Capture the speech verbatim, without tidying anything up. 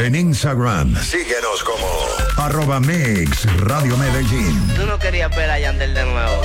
En Instagram, síguenos como arroba Mix Radio Medellín. Tú no querías ver a Yandel de nuevo.